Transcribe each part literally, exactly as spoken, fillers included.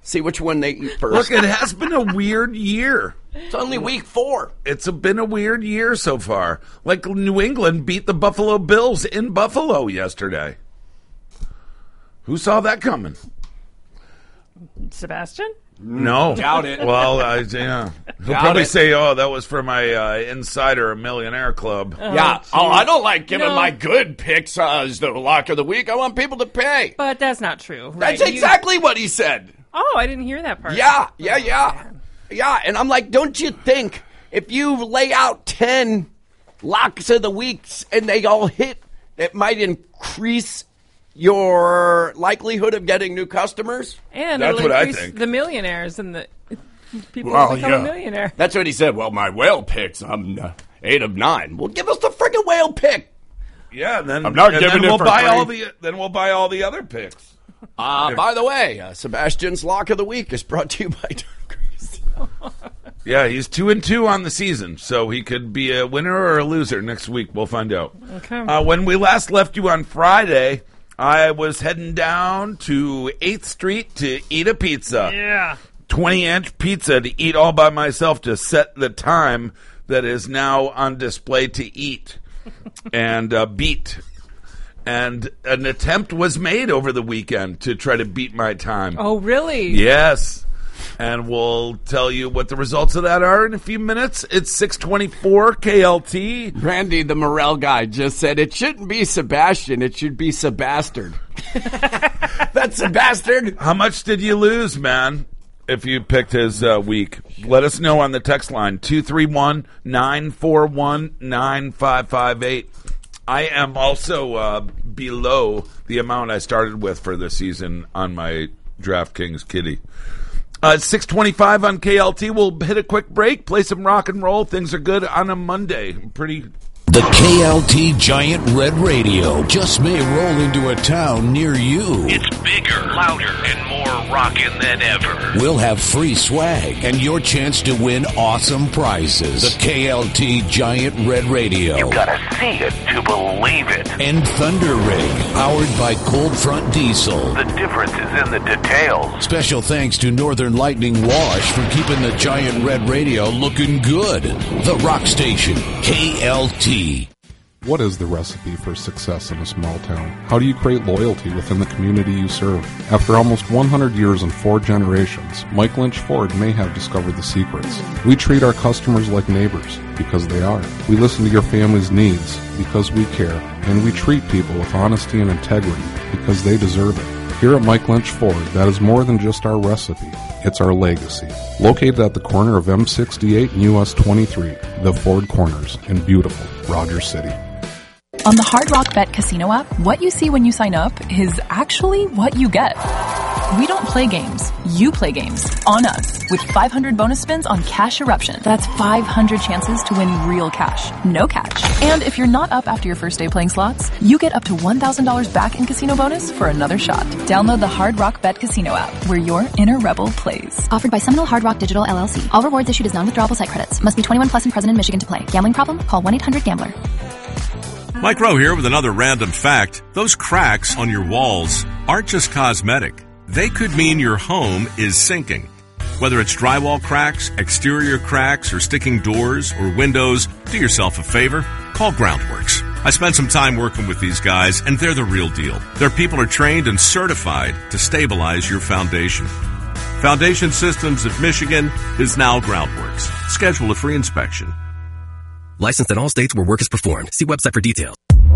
See which one they eat first. Look, it has been a weird year. It's only week four. It's a, been a weird year so far. Like New England beat the Buffalo Bills in Buffalo yesterday. Who saw that coming? Sebastian? No. Doubt it. Well, I, yeah. He'll Doubt probably it. say, oh, that was for my uh, Insider Millionaire Club. Oh, Yeah. geez. Oh, I don't like giving No. my good picks uh, as the lock of the week. I want people to pay. But that's not true. Right? That's You- exactly what he said. Oh, I didn't hear that part. Yeah, yeah, yeah. man. Yeah, and I'm like, don't you think if you lay out ten locks of the weeks and they all hit, it might increase your likelihood of getting new customers? And That's it'll what I increase think. the millionaires and the people Well, will become yeah. a millionaire. That's what he said. Well, my whale picks, I'm uh, eight of nine. Well, give us the friggin' whale pick. Yeah, and then, I'm not and giving then it we'll for buy free. all the then we'll buy all the other picks. Uh, by the way, uh, Sebastian's lock of the week is brought to you by Turn Crazy. Yeah, he's two and two on the season, so he could be a winner or a loser next week. We'll find out. Okay. Uh, when we last left you on Friday, I was heading down to eighth Street to eat a pizza. Yeah. twenty-inch pizza to eat all by myself to set the time that is now on display to eat and uh, beat. And an attempt was made over the weekend to try to beat my time. Oh, really? Yes. And we'll tell you what the results of that are in a few minutes. It's six twenty-four K L T. Randy, the Morel guy, just said it shouldn't be Sebastian. It should be Sebastard. That's Sebastard. How much did you lose, man, if you picked his uh, week? Let us know on the text line, two three one, nine four one, nine five five eight. I am also uh, below the amount I started with for the season on my DraftKings kitty. Uh, it's six twenty-five on K L T. We'll hit a quick break, play some rock and roll. Things are good on a Monday. Pretty... The K L T Giant Red Radio just may roll into a town near you. It's bigger, louder, and more rockin' than ever. We'll have free swag and your chance to win awesome prizes. The K L T Giant Red Radio. You gotta see it to believe it. And Thunder Rig, powered by Cold Front Diesel. The difference is in the details. Special thanks to Northern Lightning Wash for keeping the Giant Red Radio looking good. The Rock Station, K L T. What is the recipe for success in a small town? How do you create loyalty within the community you serve? After almost one hundred years and four generations, Mike Lynch Ford may have discovered the secrets. We treat our customers like neighbors, because they are. We listen to your family's needs, because we care. And we treat people with honesty and integrity, because they deserve it. Here at Mike Lynch Ford, that is more than just our recipe. It's our legacy. Located at the corner of M sixty-eight and U S twenty-three, the Ford Corners in beautiful Rogers City. On the Hard Rock Bet Casino app, what you see when you sign up is actually what you get. We don't play games. You play games. On us. With five hundred bonus spins on Cash Eruption. That's five hundred chances to win real cash. No catch. And if you're not up after your first day playing slots, you get up to one thousand dollars back in casino bonus for another shot. Download the Hard Rock Bet Casino app, where your inner rebel plays. Offered by Seminole Hard Rock Digital L L C. All rewards issued as non-withdrawable site credits. Must be twenty-one plus and present in Michigan to play. Gambling problem? Call one eight hundred gambler. Mike Rowe here with another random fact. Those cracks on your walls aren't just cosmetic. They could mean your home is sinking. Whether it's drywall cracks, exterior cracks, or sticking doors or windows, do yourself a favor. Call Groundworks. I spent some time working with these guys, and they're the real deal. Their people are trained and certified to stabilize your foundation. Foundation Systems of Michigan is now Groundworks. Schedule a free inspection. Licensed in all states where work is performed. See website for details.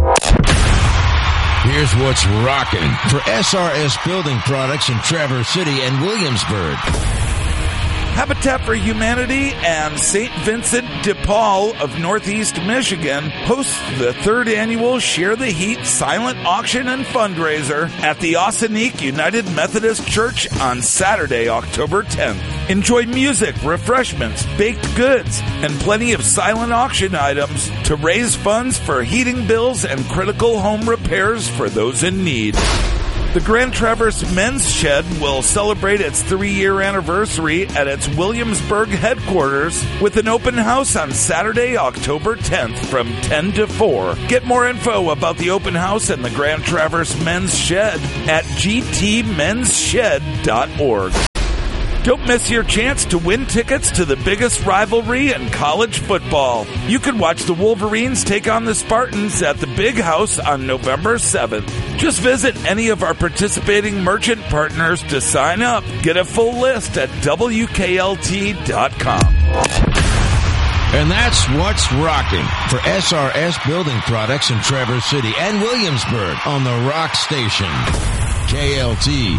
Here's what's rocking for S R S Building Products in Traverse City and Williamsburg. Habitat for Humanity and Saint Vincent de Paul of Northeast Michigan hosts the third annual Share the Heat silent auction and fundraiser at the Ossining United Methodist Church on Saturday, October tenth. Enjoy music, refreshments, baked goods, and plenty of silent auction items to raise funds for heating bills and critical home repairs for those in need. The Grand Traverse Men's Shed will celebrate its three-year anniversary at its Williamsburg headquarters with an open house on Saturday, October tenth from ten to four. Get more info about the open house and the Grand Traverse Men's Shed at g t men's shed dot org. Don't miss your chance to win tickets to the biggest rivalry in college football. You can watch the Wolverines take on the Spartans at the Big House on November seventh. Just visit any of our participating merchant partners to sign up. Get a full list at W K L T dot com. And that's what's rocking for S R S Building Products in Traverse City and Williamsburg on the Rock Station. K L T.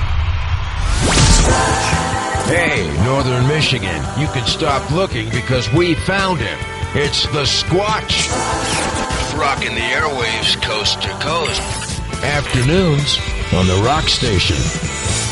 Hey, Northern Michigan, you can stop looking because we found him. It's the Squatch. Rocking the airwaves coast to coast. Afternoons on the Rock Station.